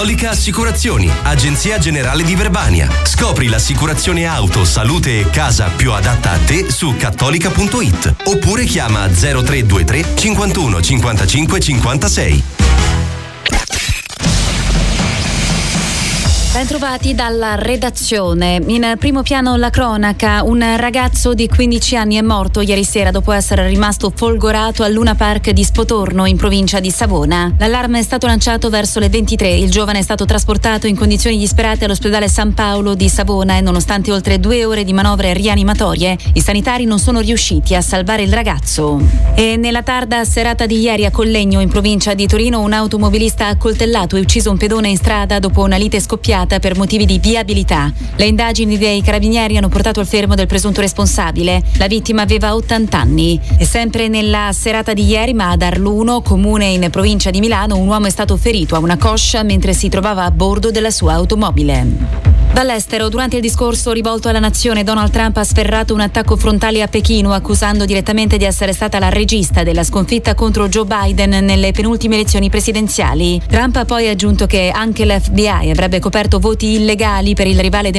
Cattolica Assicurazioni, agenzia generale di Verbania. Scopri l'assicurazione auto, salute e casa più adatta a te su cattolica.it oppure chiama 0323 51 55 56. Bentrovati dalla redazione. In primo piano la cronaca. Un ragazzo di 15 anni è morto ieri sera dopo essere rimasto folgorato al Luna Park di Spotorno, in provincia di Savona. L'allarme è stato lanciato verso le 23. Il giovane è stato trasportato in condizioni disperate all'ospedale San Paolo di Savona e nonostante oltre 2 ore di manovre rianimatorie, i sanitari non sono riusciti a salvare il ragazzo. E nella tarda serata di ieri a Collegno, in provincia di Torino, un automobilista ha accoltellato e ucciso un pedone in strada dopo una lite scoppiata per motivi di viabilità. Le indagini dei carabinieri hanno portato al fermo del presunto responsabile. La vittima aveva 80 anni. E sempre nella serata di ieri, ma ad Arluno, comune in provincia di Milano, un uomo è stato ferito a una coscia mentre si trovava a bordo della sua automobile. Dall'estero, durante il discorso rivolto alla nazione, Donald Trump ha sferrato un attacco frontale a Pechino, accusando direttamente di essere stata la regista della sconfitta contro Joe Biden nelle penultime elezioni presidenziali. Trump ha poi aggiunto che anche l'FBI avrebbe coperto voti illegali per il rivale